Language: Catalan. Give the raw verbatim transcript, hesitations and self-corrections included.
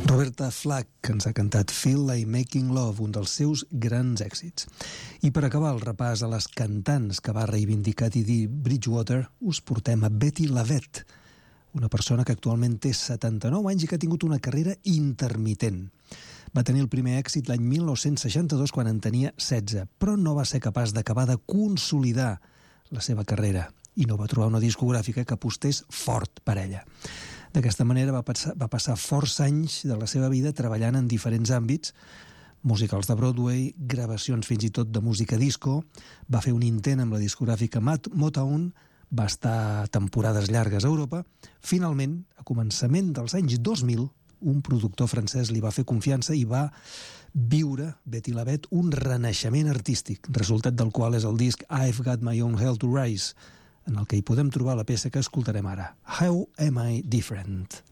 Roberta Flack, que ens ha cantat Feel Like Making Love, un dels seus grans èxits. I per acabar el repàs a les cantants que va reivindicar Didi Bridgewater, us portem a Betti Lavette, una persona que actualment té setanta-nou anys i que ha tingut una carrera intermitent. Va tenir el primer èxit l'any mil nou-cents seixanta-dos quan en tenia setze, però no va ser capaç d'acabar de consolidar la seva carrera i no va trobar una discogràfica que apostés fort per ella. D'aquesta manera va passar, va passar força anys de la seva vida treballant en diferents àmbits, musicals de Broadway, gravacions fins i tot de música disco, va fer un intent amb la discogràfica Motown, va estar temporades llargues a Europa. Finalment, a començament dels anys dos mil, un productor francès li va fer confiança i va viure, Betti Lavette, un renaixement artístic, resultat del qual és el disc I've Got My Own Hell to Rise, en el que hi podem trobar la peça que escoltarem ara, How Am I Different?